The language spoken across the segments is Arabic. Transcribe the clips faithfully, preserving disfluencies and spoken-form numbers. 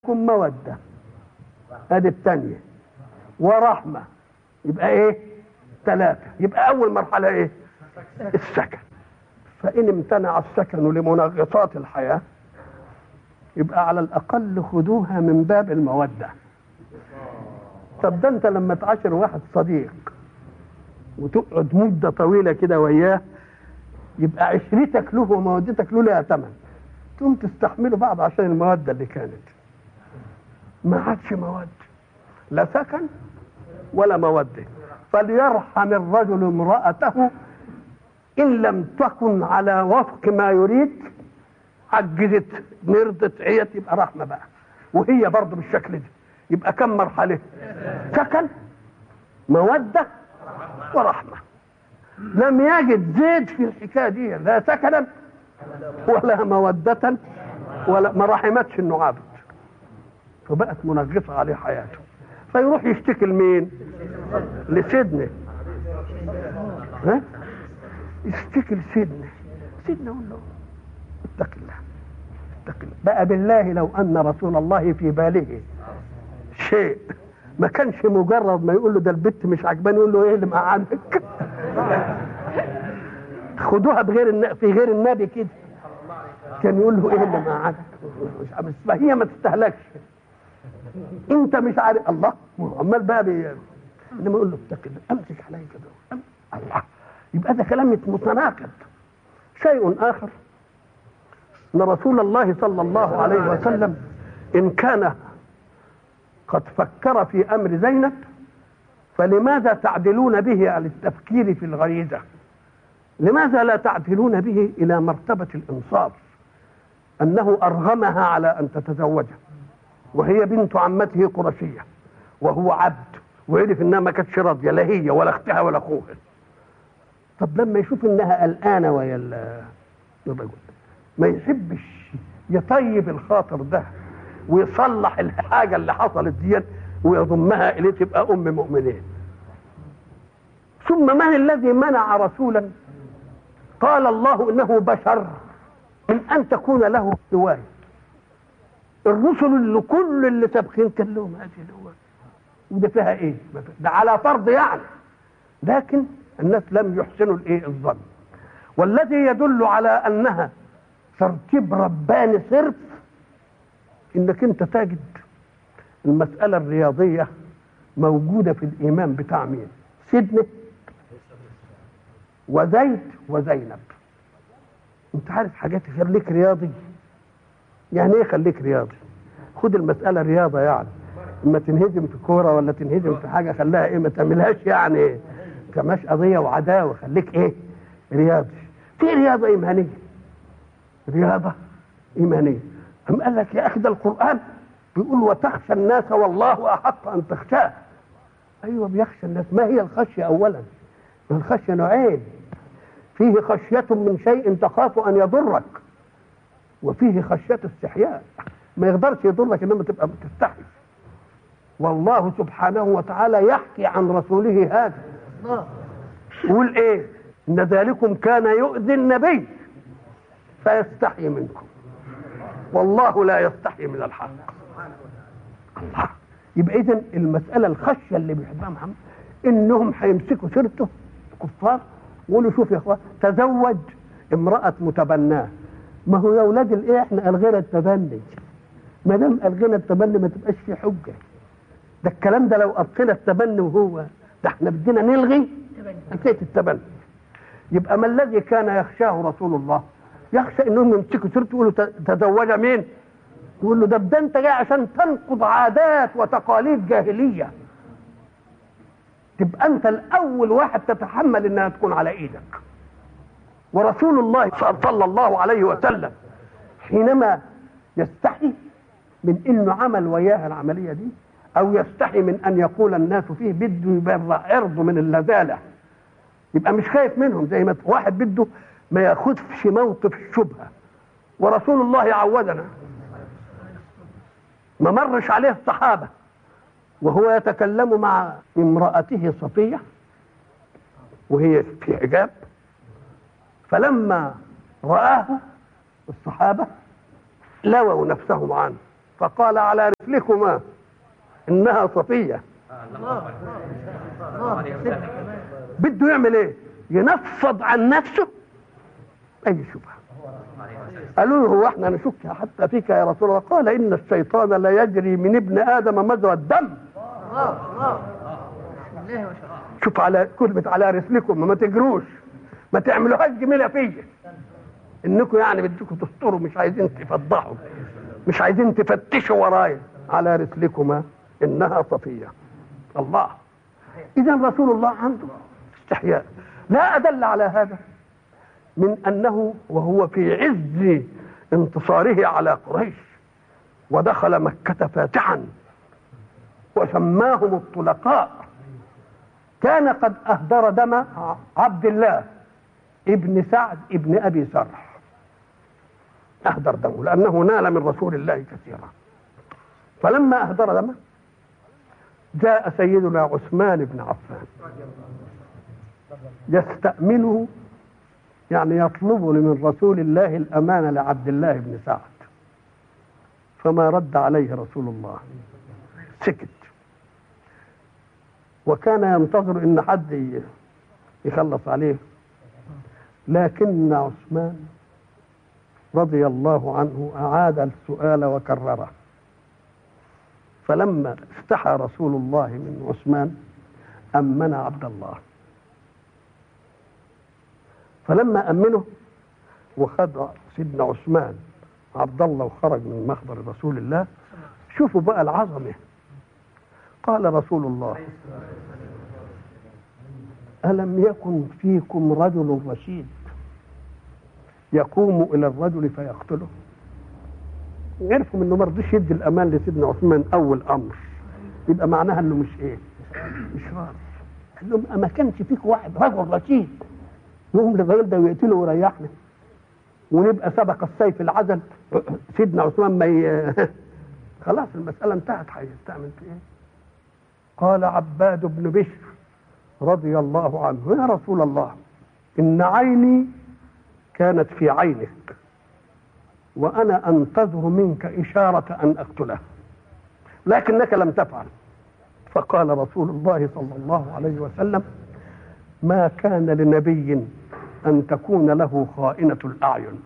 كن مودة، ادي الثانية، ورحمة، يبقى ايه؟ ثلاثة. يبقى اول مرحلة ايه؟ السكن. فان امتنع السكن لمنغصات الحياة يبقى على الاقل خدوها من باب المودة. طب ده انت لما تعاشر واحد صديق وتقعد مدة طويلة كده وياه، يبقى عشرتك له ومودتك له لها ثمن، تقوم تستحملوا بعض عشان المودة اللي كانت. ما عادش مودة، لا سكن ولا مودة. فليرحم الرجل امرأته إن لم تكن على وفق ما يريد، عجزت مرضت عيت، يبقى رحمة بقى. وهي برضه بالشكل ده. يبقى كم مرحلة؟ سكن، مودة، ورحمة. لم يجد زيد في الحكاية دي لا سكنا ولا مودة ولا ما رحمتش انه عبد، فبقت منغصة عليه حياته. فيروح يشتكي لمين؟ لسيدنا. ها؟ يشتكي لسيدنا. سيدنا يقول له اتق الله اتق الله. بقى بالله لو ان رسول الله في باله شيء ما كانش مجرد ما يقول له ده البت مش عجباني يقول له ايه اللي مقعدك؟ خدوها بغير الن... في غير النبي كده كان يقول له ايه اللي مقعدك؟ هي ما تستهلكش، انت مش عارف الله عمال بقى بي... انما يقول له اتق الله امسك عليا كده الله. يبقى ده كلام متناقض. شيء اخر ان رسول الله صلى الله عليه وسلم ان كان قد فكر في امر زينب، فلماذا تعدلون به على التفكير في الغريزه؟ لماذا لا تعدلون به الى مرتبه الانصاف، انه ارغمها على ان تتزوجه وهي بنت عمته قرشيه وهو عبد، وعرف انها ما كانتش راضيه لا هي ولا اختها ولا اخوها. طب لما يشوف انها قلقانه ويا الرجل ما يحبش يطيب الخاطر ده ويصلح الحاجه اللي حصلت دي ويضمها اليه تبقى ام مؤمنين؟ ثم من الذي منع رسولا قال الله انه بشر من ان تكون له هوايه؟ الرسل اللي كل اللي سابقين كان لهم هذه الهوايه، وده فيها ايه؟ ده على فرض يعني، لكن الناس لم يحسنوا الايه؟ الظن. والذي يدل على انها ترتيب رباني صرف انك انت تجد المساله الرياضيه موجوده في الايمان بتاع مين؟ سيدنا وزيد وزينب. انت عارف حاجات خليك رياضي. يعني ايه خليك رياضي؟ خد المساله رياضه، يعني اما تنهزم في كوره ولا تنهزم في حاجه خليها ايه؟ ما تعملهاش يعني ايه؟ كماش قضيه وعداوه، خليك ايه؟ رياضي. في رياضه ايمانيه، رياضه ايمانيه. هم قال لك يا اخي ده القران بيقول وتخشى الناس والله احق ان تخشاه. ايوه بيخشى الناس. ما هي الخشيه؟ اولا الخشيه نوعين، فيه خشيه من شيء تخاف ان يضرك، وفيه خشيه استحياء ما يقدرش يضرك انما تبقى تستحي. والله سبحانه وتعالى يحكي عن رسوله هذا، يقول ايه؟ ان ذلكم كان يؤذي النبي فيستحي منكم والله لا يستحي من الحق. الله. يبقى اذا المساله الخشيه اللي بيحبها محمد انهم هيمسكوا سيرته الكفار ويقولوا شوف يا اخوان تزوج امراه متبناه. ما هو يا اولاد الايه احنا الغينا التبني، ما دام الغينا التبني ما تبقاش في حجه. ده الكلام ده لو ابقينا التبني وهو ده احنا بدينا نلغي حكايه التبني. يبقى ما الذي كان يخشاه رسول الله؟ يخشى انهم يمسكوا سيرته يقولوا تزوج مين؟ يقول له ده ده انت جاي عشان تنقض عادات وتقاليد جاهليه، تبقى انت الاول واحد تتحمل انها تكون على ايدك. ورسول الله صلى الله عليه وسلم حينما يستحي من انه عمل وياها العمليه دي، او يستحي من ان يقول الناس فيه بده يبرع عرضه من اللذاذه، يبقى مش خايف منهم زي ما واحد بده ما ياخدش موقف الشبهه. ورسول الله عودنا، ما مرش عليه الصحابه وهو يتكلم مع امرأته صفية وهي في حجاب، فلما رآه الصحابة لووا نفسهم عنه فقال على رسلكما إنها صفية. بده يعمل إيه؟ ينفض عن نفسه أي شبهة. قالوا له هو احنا نشك حتى فيك يا رسول الله؟ قال إن الشيطان لا يجري من ابن آدم مجرى الدم. شوف على كلمة على رسلكم، ما تجروش، ما تعملوهاش جميلة فيا، انكم يعني بدكم تستروا، مش عايزين تفضحوا، مش عايزين تفتشوا ورايا. على رسلكما انها صفية. الله. اذا رسول الله عنده استحياء. لا ادل على هذا من انه وهو في عز انتصاره على قريش ودخل مكة فاتحا وسماهم الطلقاء، كان قد اهدر دم عبد الله ابن سعد ابن ابي سرح، اهدر دمه لانه نال من رسول الله كثيرا. فلما اهدر دمه جاء سيدنا عثمان بن عفان يستأمنه، يعني يطلب من رسول الله الأمانة لعبد الله بن سعد، فما رد عليه رسول الله، سكت، وكان ينتظر ان حد يخلص عليه. لكن عثمان رضي الله عنه أعاد السؤال وكرره، فلما استحى رسول الله من عثمان أمن عبد الله. فلما أمنه وخد سيدنا عثمان عبد الله وخرج من مخبر رسول الله، شوفوا بقى العظمة. قال رسول الله: ألم يكن فيكم رجل رشيد يقوم إلى الرجل فيقتله؟ عرفوا انه ما رضيش يدي الامان لسيدنا عثمان اول امر، يبقى معناها انه مش ايه، مش راضي. قال لهم ما كانش فيك واحد رجل رشيد يقوم للراجل ده ويقتله ويريحنا ونبقى سبق السيف العزل سيدنا عثمان ما ي... خلاص المساله انتهت، هيستعمل في ايه؟ قال عباد بن بشر رضي الله عنه: يا رسول الله، ان عيني كانت في عينك وأنا أنتظر منك إشارة أن أقتله، لكنك لم تفعل. فقال رسول الله صلى الله عليه وسلم: ما كان لنبي أن تكون له خائنة الأعين.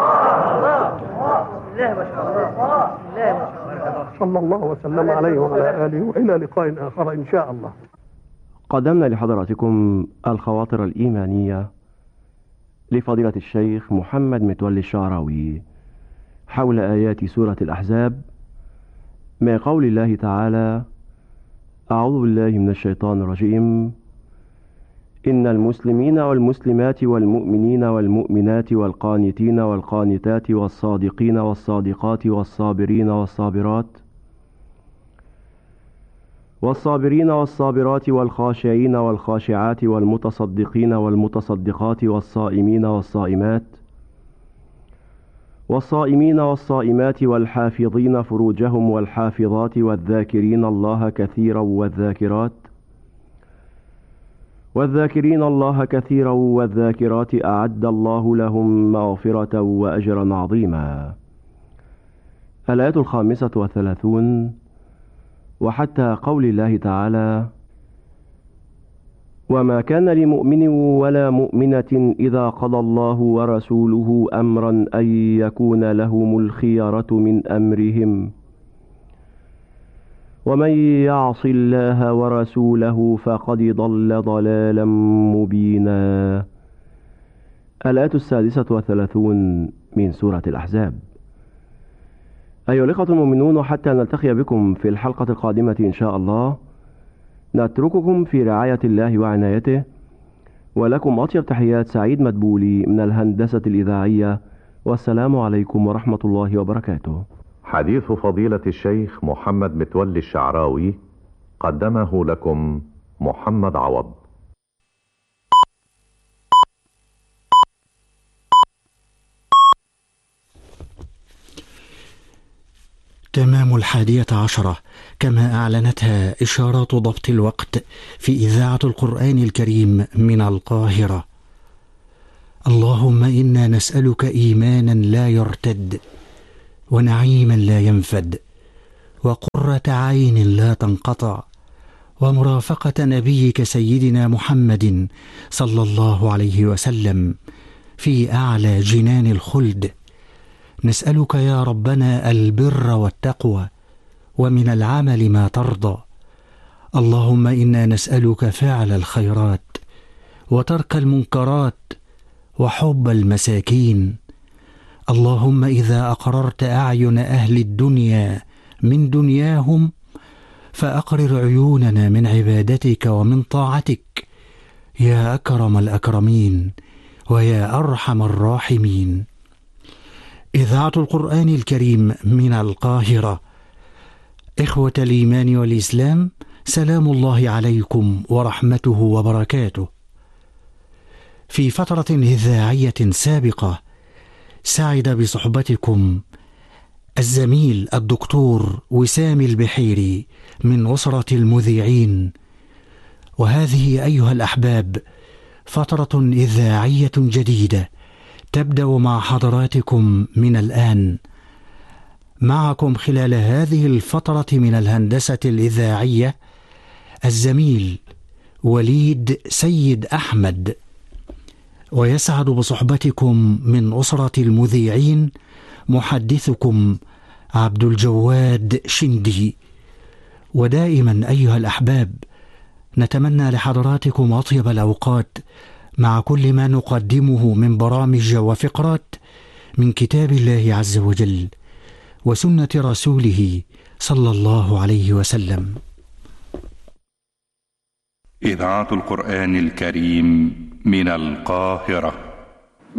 صلى الله وسلم عليه وعلى آله، وإلى لقاء آخر إن شاء الله. قدمنا لحضراتكم الخواطر الإيمانية لفضيلة الشيخ محمد متولي الشعراوي حول آيات سورة الأحزاب، من قول الله تعالى: أعوذ بالله من الشيطان الرجيم، إن المسلمين والمسلمات والمؤمنين والمؤمنات والقانتين والقانتات والصادقين والصادقات والصابرين والصابرات والصابرين والصابرات والخاشعين والخاشعات والمتصدقين والمتصدقات والصائمين والصائمات والصائمين والصائمات والحافظين فروجهم والحافظات والذاكرين الله كثيرا والذاكرات والذاكرين الله كثيرا والذاكرات أعد الله لهم مغفرة وأجرا عظيما. الآية الخامسة والثلاثون، وحتى قول الله تعالى: وما كان لمؤمن ولا مؤمنة إذا قضى الله ورسوله أمرا أن يكون لهم الخيرة من أمرهم ومن يعص الله ورسوله فقد ضل ضلالا مبينا. الآية السادسة والثلاثون من سورة الأحزاب. أيها الإخوة المؤمنون، حتى نلتقي بكم في الحلقة القادمة إن شاء الله، نترككم في رعاية الله وعنايته، ولكم أطيب تحيات سعيد مدبولي من الهندسة الإذاعية، والسلام عليكم ورحمة الله وبركاته. حديث فضيلة الشيخ محمد متولي الشعراوي قدمه لكم محمد عوض. تمام الحادية عشرة، كما أعلنتها إشارات ضبط الوقت في إذاعة القرآن الكريم من القاهرة. اللهم إنا نسألك إيمانا لا يرتد ونعيما لا ينفد وقرة عين لا تنقطع، ومرافقة نبيك سيدنا محمد صلى الله عليه وسلم في أعلى جنان الخلد. نسألك يا ربنا البر والتقوى، ومن العمل ما ترضى. اللهم إنا نسألك فعل الخيرات، وترك المنكرات، وحب المساكين. اللهم إذا أقررت أعين أهل الدنيا من دنياهم، فأقرر عيوننا من عبادتك ومن طاعتك يا أكرم الأكرمين ويا أرحم الراحمين. إذاعة القرآن الكريم من القاهرة. إخوة الإيمان والإسلام، سلام الله عليكم ورحمته وبركاته. في فترة إذاعية سابقة سعد بصحبتكم الزميل الدكتور وسام البحيري من أسرة المذيعين، وهذه أيها الأحباب فترة إذاعية جديدة تبدأ مع حضراتكم من الآن. معكم خلال هذه الفترة من الهندسة الإذاعية الزميل وليد سيد أحمد، ويسعد بصحبتكم من أسرة المذيعين محدثكم عبد الجواد شندي. ودائما أيها الأحباب نتمنى لحضراتكم أطيب الأوقات مع كل ما نقدمه من برامج وفقرات من كتاب الله عز وجل وسنة رسوله صلى الله عليه وسلم. إذاعة القرآن الكريم من القاهرة.